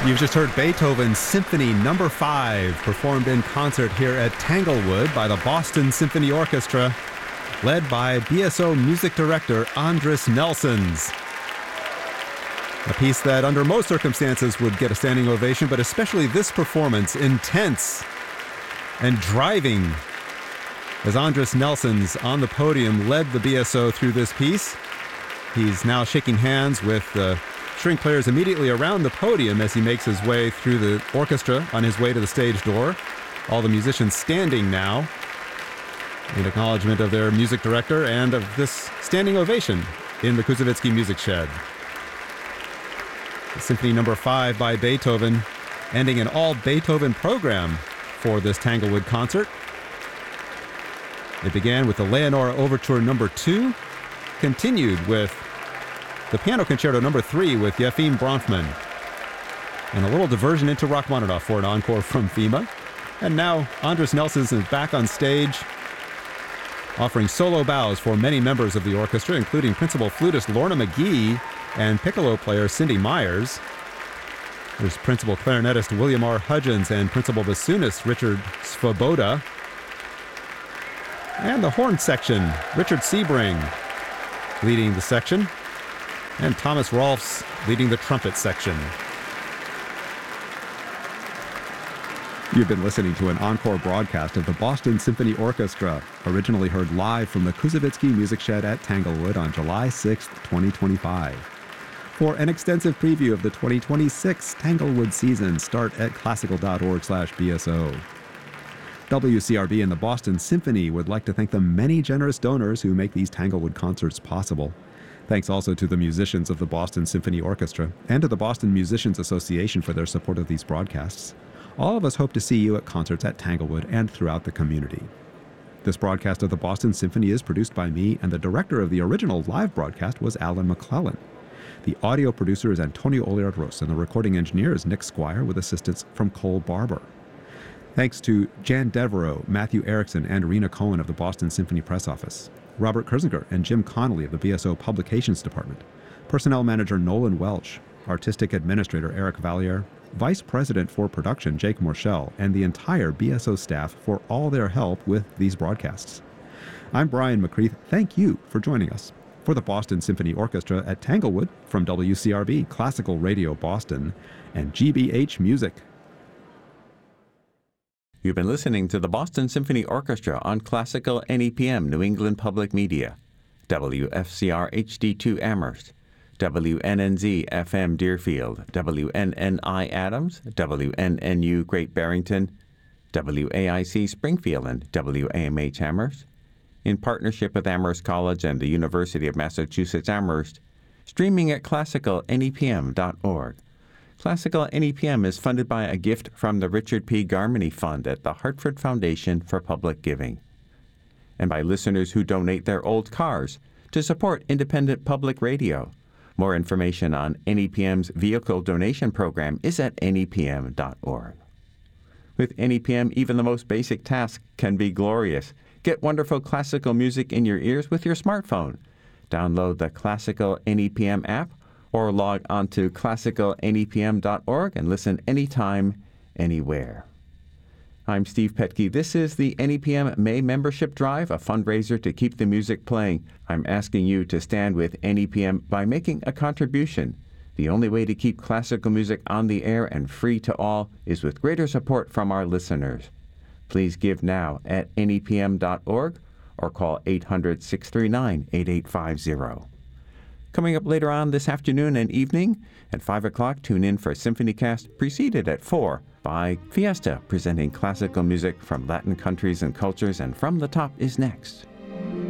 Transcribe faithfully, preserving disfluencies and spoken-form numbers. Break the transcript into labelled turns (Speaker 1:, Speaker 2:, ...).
Speaker 1: You've just heard Beethoven's Symphony Number five, performed in concert here at Tanglewood by the Boston Symphony Orchestra, led by B S O music director Andris Nelsons. A piece that under most circumstances would get a standing ovation, but especially this performance, intense and driving, as Andris Nelsons on the podium led the B S O through this piece. He's now shaking hands with the string players immediately around the podium as he makes his way through the orchestra on his way to the stage door. All the musicians standing now in acknowledgement of their music director and of this standing ovation in the Koussevitzky Music Shed. The Symphony Number five by Beethoven, ending an all-Beethoven program for this Tanglewood concert. It began with the Leonora Overture Number two, continued with the Piano Concerto Number three with Yefim Bronfman, and a little diversion into Rachmaninoff for an encore from FEMA. And now Andris Nelsons is back on stage, offering solo bows for many members of the orchestra, including principal flutist Lorna McGee and piccolo player Cindy Myers. There's principal clarinetist William R. Hudgens and principal bassoonist Richard Svoboda. And the horn section, Richard Sebring leading the section, and Thomas Rolfs leading the trumpet section. You've been listening to an encore broadcast of the Boston Symphony Orchestra, originally heard live from the Koussevitzky Music Shed at Tanglewood on July sixth, twenty twenty-five. For an extensive preview of the twenty twenty-six Tanglewood season, start at classical.org slash BSO. W C R B and the Boston Symphony would like to thank the many generous donors who make these Tanglewood concerts possible. Thanks also to the musicians of the Boston Symphony Orchestra and to the Boston Musicians Association for their support of these broadcasts. All of us hope to see you at concerts at Tanglewood and throughout the community. This broadcast of the Boston Symphony is produced by me, and the director of the original live broadcast was Alan McClellan. The audio producer is Antonio Oliard-Ros, and the recording engineer is Nick Squire, with assistance from Cole Barber. Thanks to Jan Devereaux, Matthew Erickson, and Rena Cohen of the Boston Symphony Press Office, Robert Kersinger and Jim Connolly of the B S O Publications Department, Personnel Manager Nolan Welch, Artistic Administrator Eric Valliere, Vice President for Production Jake Morshell, and the entire B S O staff for all their help with these broadcasts. I'm Brian McCreath. Thank you for joining us. For the Boston Symphony Orchestra at Tanglewood, from W C R B, Classical Radio Boston, and G B H Music.
Speaker 2: You've been listening to the Boston Symphony Orchestra on Classical N E P M New England Public Media, W F C R H D two Amherst, W N N Z F M Deerfield, W N N I Adams, W N N U Great Barrington, W A I C Springfield, and W A M H Amherst, in partnership with Amherst College and the University of Massachusetts Amherst, streaming at classical N E P M dot org. Classical N E P M is funded by a gift from the Richard P. Garmany Fund at the Hartford Foundation for Public Giving, and by listeners who donate their old cars to support independent public radio. More information on N E P M's vehicle donation program is at N E P M dot org. With N E P M, even the most basic task can be glorious. Get wonderful classical music in your ears with your smartphone. Download the Classical N E P M app or log on to classical N E P M dot org and listen anytime, anywhere. I'm Steve Petke. This is the N E P M May Membership Drive, a fundraiser to keep the music playing. I'm asking you to stand with N E P M by making a contribution. The only way to keep classical music on the air and free to all is with greater support from our listeners. Please give now at N E P M dot org or call eight hundred, six three nine, eight eight five zero. Coming up later on this afternoon and evening, at five o'clock, tune in for SymphonyCast, preceded at four by Fiesta, presenting classical music from Latin countries and cultures, and From the Top is next.